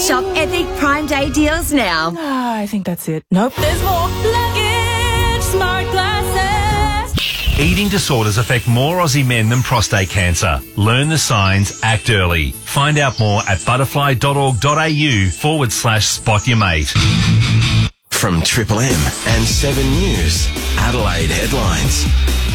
Shop epic Prime Day deals now. I think that's it. Nope. There's more. Luggage Smart Glasses. Eating disorders affect more Aussie men than prostate cancer. Learn the signs, act early. Find out more at butterfly.org.au/spot your mate. From Triple M and 7 News, Adelaide headlines.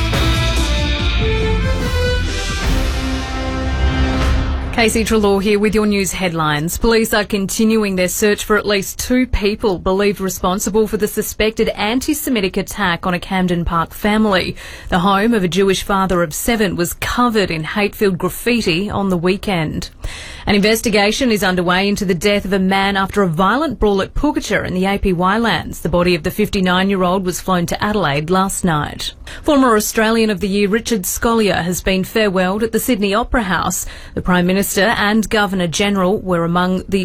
Casey Treloar here with your news headlines. Police are continuing their search for at least 2 people believed responsible for the suspected anti-Semitic attack on a Camden Park family. The home of a Jewish father of 7 was covered in hate-filled graffiti on the weekend. An investigation is underway into the death of a man after a violent brawl at Pugacha in the APY lands. The body of the 59-year-old was flown to Adelaide last night. Former Australian of the Year Richard Scolyer has been farewelled at the Sydney Opera House. The Prime Minister and Governor-General were among the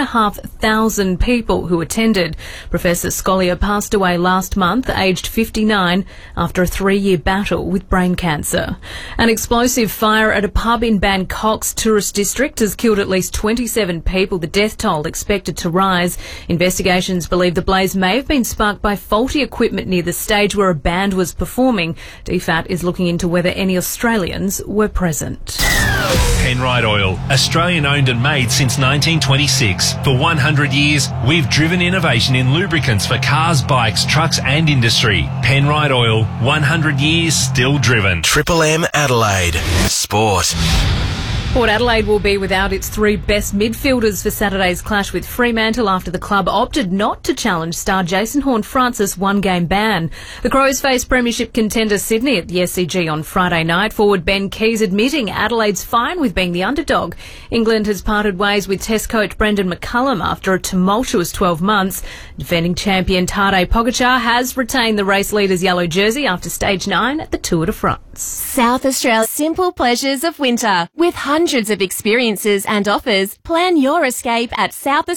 2,500 people who attended. Professor Scolyer passed away last month, aged 59, after a 3-year battle with brain cancer. An explosive fire at a pub in Bangkok's tourist district has killed at least 27 people. The death toll expected to rise. Investigations believe the blaze may have been sparked by faulty equipment near the stage where a band was performing. DFAT is looking into whether any Australians were present. Penrite Oil, Australian owned and made since 1926. For 100 years, we've driven innovation in lubricants for cars, bikes, trucks and industry. Penrite Oil, 100 years still driven. Triple M Adelaide. Sport. Port Adelaide will be without its 3 best midfielders for Saturday's clash with Fremantle after the club opted not to challenge star Jason Horne-Francis' 1-game ban. The Crows face premiership contender Sydney at the SCG on Friday night. Forward Ben Keys admitting Adelaide's fine with being the underdog. England has parted ways with Test coach Brendan McCullum after a tumultuous 12 months. Defending champion Tadej Pogacar has retained the race leader's yellow jersey after stage 9 at the Tour de France. South Australia's simple pleasures of winter. With hundreds of experiences and offers, plan your escape at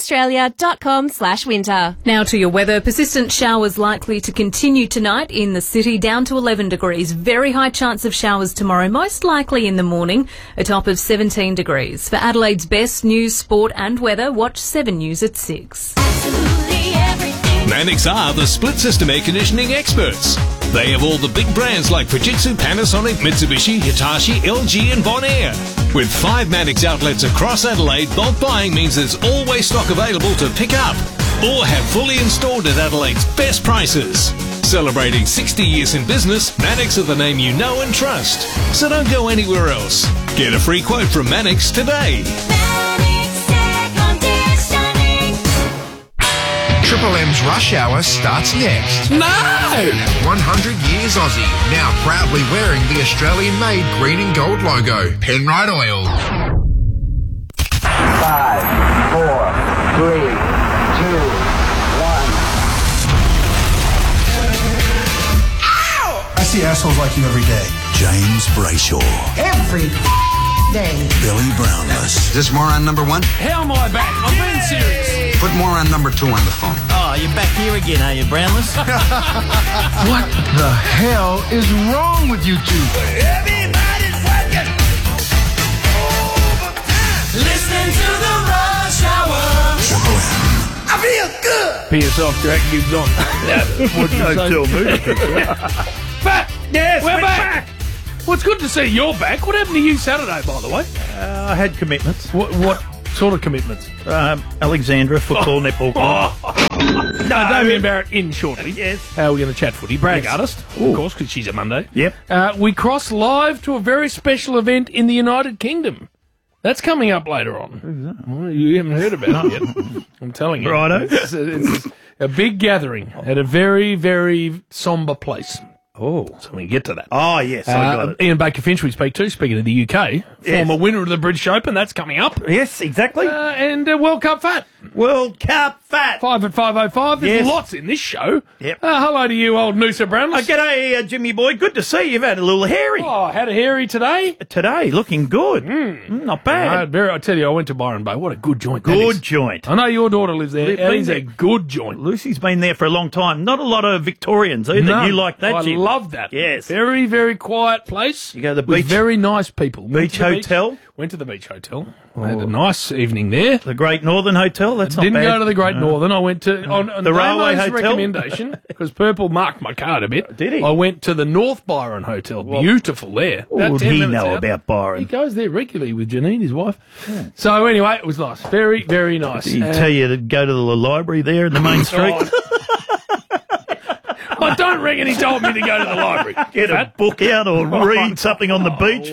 southaustralia.com/winter. Now to your weather. Persistent showers likely to continue tonight in the city, down to 11 degrees. Very high chance of showers tomorrow, most likely in the morning, a top of 17 degrees. For Adelaide's best news, sport and weather, watch 7 News at 6. Absolutely everything. Mannix are the split system air conditioning experts. They have all the big brands like Fujitsu, Panasonic, Mitsubishi, Hitachi, LG and Bonaire. With 5 Mannix outlets across Adelaide, bulk buying means there's always stock available to pick up or have fully installed at Adelaide's best prices. Celebrating 60 years in business, Mannix are the name you know and trust. So don't go anywhere else. Get a free quote from Mannix today. Triple M's Rush Hour starts next. No! 100 years Aussie, now proudly wearing the Australian-made green and gold logo. Penrite Oil. 5, 4, 3, 2, 1. I see assholes like you every day. James Brayshaw. Every day. Billy Brownless. Is this moron number 1? How am I back? I'm being serious. Put moron number 2 on the phone. Oh, you're back here again, are you, Brownless? What the hell is wrong with you two? Everybody's working overtime. Listening to the Rush Hour. I feel good. Piss yourself, Jack. You've gone. What did I tell me? Back! Yes, we're back! Well, it's good to see you're back. What happened to you Saturday, by the way? I had commitments. What sort of commitments? Alexandra, football, netball. No, Damien Barrett in shortly. Yes. How are we going to chat footy? Bragg artist, of course, because she's a Monday. Yep. We cross live to a very special event in the United Kingdom. That's coming up later on. Who's that? Well, you haven't heard about it yet. I'm telling you. Righto. It's a big gathering at a very, very sombre place. Oh. So we can get to that. Oh, yes, I got it. Ian Baker Finch we speak to, speaking of the UK. Yes. Former winner of the British Open, that's coming up. Yes, exactly. And World Cup Fat. World Cup Fat. 5 at 5:05. There's Yes. lots in this show. Yep. Hello to you, old Noosa Brownless. G'day, Jimmy boy. Good to see you. You've had a little hairy. Oh, had a hairy today. Today, looking good. Not bad. I tell you, I went to Byron Bay. What a good joint. Good joint. I know your daughter lives there. That is a good joint. Lucy's been there for a long time. Not a lot of Victorians either. No, You like that, I Jim? love that. Yes. Very, very quiet place. You go to the with beach. very nice people. Beach hotel. Went to the Beach Hotel. I had a nice evening there. The Great Northern Hotel. That's not Didn't bad. go to the Great Northern. I went to on The Railway Damo's Hotel? recommendation because Purple marked my card a bit. Did he? I went to the North Byron Hotel. Beautiful there. What would 10 he minutes know out. about Byron? He goes there regularly with Janine, his wife. So anyway, it was nice. Very, very nice. Did he tell you to go to the library there in the main street? I don't reckon he told me to go to the library. Get a book out or read something on the beach.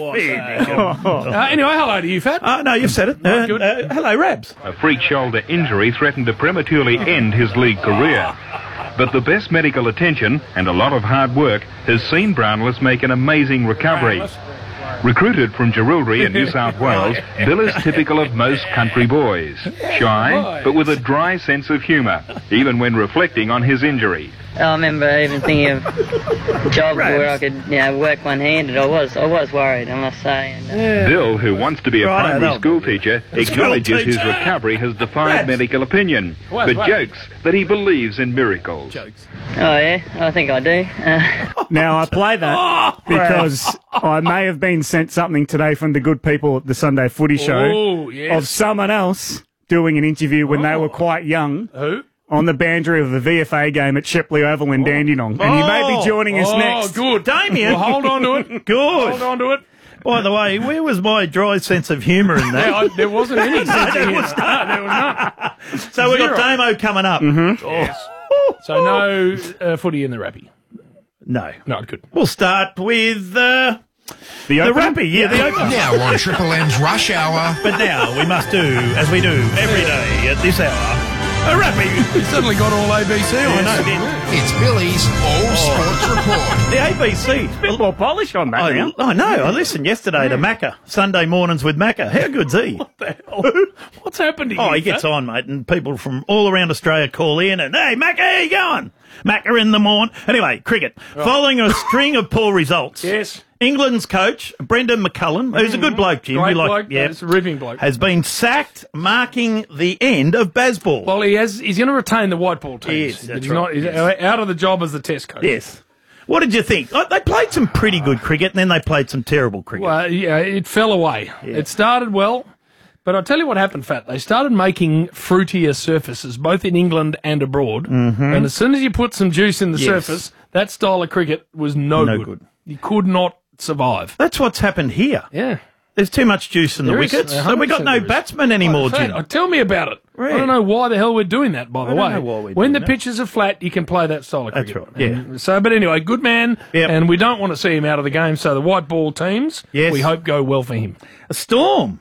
Anyway, hello to you, Fat. No, you've said it. Good. Hello, Rabs. A freak shoulder injury threatened to prematurely end his league career. But the best medical attention and a lot of hard work has seen Brownless make an amazing recovery. Recruited from Jerilderie in New South Wales, Bill is typical of most country boys. Shy, but with a dry sense of humour, even when reflecting on his injury. I remember even thinking of jobs where I could, work one-handed. I was worried, I must say. And, Bill, who wants to be a primary school teacher, acknowledges his recovery has defied medical opinion, but jokes that he believes in miracles. Oh yeah, I think I do. Now, I play that because I may have been sent something today from the good people at the Sunday Footy Show of someone else doing an interview when they were quite young. Who? On the boundary of the VFA game at Shepley Oval in Dandenong. And you may be joining us next. Oh, good. Damien. Well, hold on to it. Good. Hold on to it. By the way, where was my dry sense of humour in that? There wasn't any sense of there humour. was none. There was none. So we've got Damo coming up. Yes. So no footy in the Rappy. No. No, good. We'll start with the open? Rappy. Yeah, the open. Now on Triple M's Rush Hour. But now we must do, as we do every day at this hour, a Rappy. You suddenly got all ABC on. I know. It's Billy's All Sports Report. The ABC. A bit more polish on that now. I know. I listened yesterday to Macca. Sunday mornings with Macca. How good's he? What the hell? What's happened to you? Oh, he gets on, mate, and people from all around Australia call in and, hey, Macca, how you going? Macca in the morning. Anyway, cricket. Following a string of poor results. Yes. England's coach, Brendan McCullum, who's a good bloke, Jim. Great you like, bloke. yeah, It's a ripping bloke. has been sacked, marking the end of Bazball. Well, he's going to retain the white ball team. Yes, that's right. He's out of the job as the test coach. Yes. What did you think? They played some pretty good cricket, and then they played some terrible cricket. Well, yeah, it fell away. Yeah. It started well, but I'll tell you what happened, Fat. They started making fruitier surfaces, both in England and abroad. Mm-hmm. And as soon as you put some juice in the surface, that style of cricket was no good. You could not survive. That's what's happened here. Yeah. There's too much juice in the wickets, so we got no batsmen anymore, Jim. Tell me about it. Right. I don't know why the hell we're doing that, by the way. I don't know why we're when the doing that. pitches are flat, you can play that style of cricket. That's right, yeah. So, but anyway, good man, and we don't want to see him out of the game, so the white ball teams, we hope go well for him. A Storm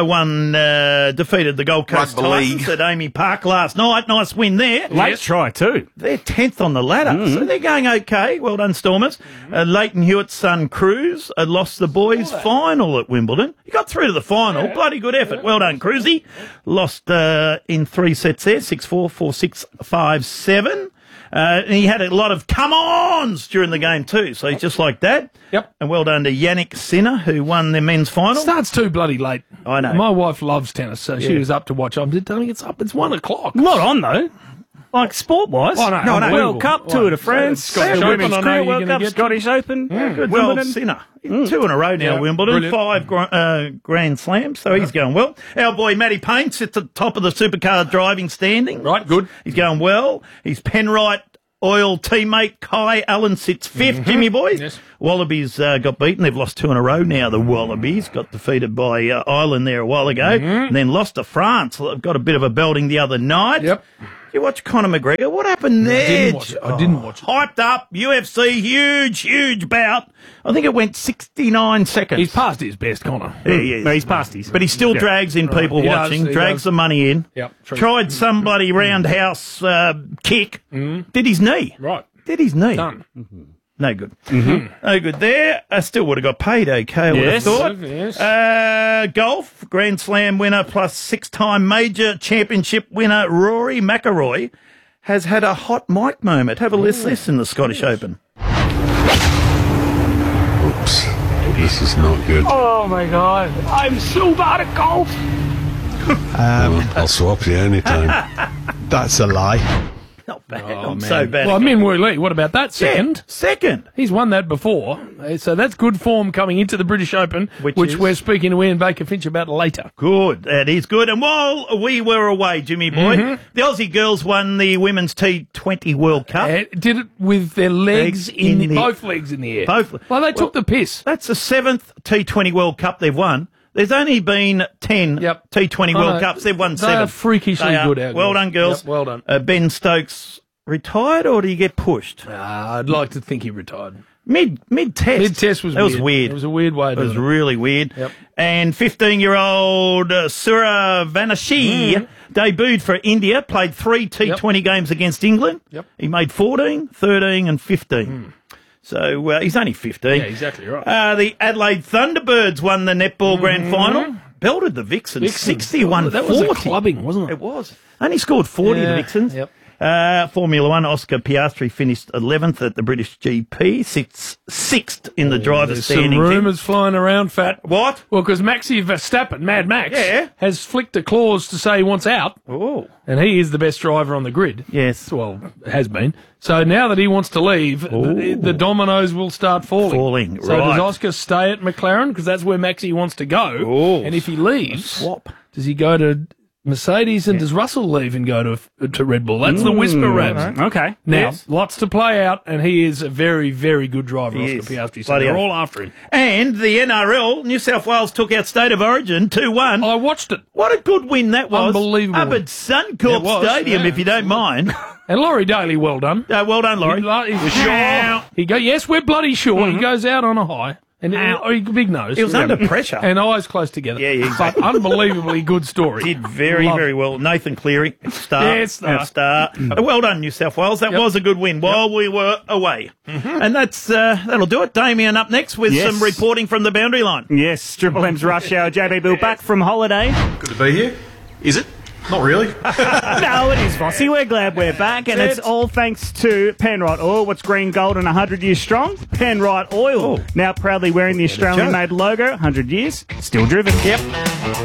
defeated the Gold Coast Titans at Amy Park last night. Nice win there. Late try too. They're 10th on the ladder, so they're going okay. Well done, Stormers. Leighton Hewitt's son, Cruz, lost the boys' final at Wimbledon. He got through to the final. Bloody good effort. Well done, Cruzy. Lost in 3 sets there, 6-4, 4-6, 5-7. And he had a lot of come-ons during the game too, so he's just like that. Yep. And well done to Yannick Sinner, who won the men's final. Starts too bloody late. I know. My wife loves tennis, so she was up to watch. I'm just telling you, it's 1 o'clock. Not on though. Like sport-wise. Oh, no, World Cup, Tour de France, Scottish Women's Open, Cricket World Cup, Scottish Open. Good. Wimbledon. Well, Sinner. 2 in a row now, Wimbledon. Brilliant. 5 Grand Slams, so he's going well. Our boy Matty Payne sits at the top of the supercar driving standing. Right, good. He's going well. His Penrite Oil teammate Kai Allen sits 5th, Jimmy boy. Yes. Wallabies got beaten. They've lost 2 in a row now, the Wallabies. Got defeated by Ireland there a while ago. And then lost to France. Got a bit of a belting the other night. Yep. You watch Conor McGregor. What happened there? I didn't watch it. Hyped up, UFC, huge bout. I think it went 69 seconds. He's past his best, Connor. Yeah, he is. No, he's past his. But he still drags in people He does, watching, he drags does. the money in. Yep, true. Tried somebody roundhouse kick. Did his knee. Right. Did his knee. Done. No good. No good there. Still would have got paid okay, I would have thought. Yes. Golf, Grand Slam winner plus 6-time major championship winner Rory McIlroy has had a hot mic moment. Have a listen in the Scottish Open. Oops. This is not good. Oh, my God. I'm so bad at golf. I'll swap you anytime. That's a lie. Not bad. so bad. Well, Min Woo Lee, what about that? Second. Yeah, second. He's won that before. So that's good form coming into the British Open, which we're speaking to Ian Baker-Finch about later. Good. That is good. And while we were away, Jimmy boy, the Aussie girls won the Women's T20 World Cup. Did it with their legs both legs in the air. Both. Well, they took the piss. That's the 7th T20 World Cup they've won. There's only been 10 T20 World Cups. They've won 7. They are freakishly good, our Well girls. done, girls. Yep, well done. Ben Stokes retired, or did he get pushed? I'd like to think he retired. Mid-test. Mid-test was that weird. was weird. It was a weird way to do it. It was really weird. Yep. And 15-year-old Surya Vanashi debuted for India, played 3 T20 games against England. Yep. He made 14, 13 and 15. So he's only 15. Yeah, exactly right. The Adelaide Thunderbirds won the netball grand final. Belted the Vixens 61-40. That was a clubbing, wasn't it? It was. Only scored 40, the Vixens. Yep. Formula One, Oscar Piastri finished 11th at the British GP, sixth in the driver's standings. Some rumours flying around, Fat. What? Well, because Maxi Verstappen, Mad Max, Yeah. has flicked a clause to say he wants out. Oh. And he is the best driver on the grid. Yes. Well, has been. So now that he wants to leave, the dominoes will start falling. So right. does Oscar stay at McLaren? Because that's where Maxi wants to go. Oh. And if he leaves, swap. Does he go to Mercedes, and does Russell leave and go to Red Bull? That's the whisper, Rabs. Okay. Now, lots to play out, and he is a very, very good driver, He Oscar is. Piastri. So Bloody they're hell. all after him. And the NRL, New South Wales took out State of Origin 2-1. I watched it. What a good win that was. Unbelievable. Up at Suncorp Stadium, if you don't mind. And Laurie Daly, well done. Well done, Laurie. He's sure. Yes, we're bloody sure. He goes out on a high. And big nose. He was under pressure. And eyes close together. Yeah, exactly. But unbelievably good story. Did very, very well. Nathan Cleary, star. Yeah, star. Well done, New South Wales. That was a good win while we were away. And that'll do it. Damien up next with some reporting from the boundary line. Yes, Triple M's Rush Hour. JB Bill back from holiday. Good to be here. Is it? Not really. No, it is, Vossi. We're glad we're back, and it's all thanks to Penrite Oil. What's green, gold, and 100 years strong? Penrite Oil. Now proudly wearing the Australian-made logo, 100 years, still driven. Yep.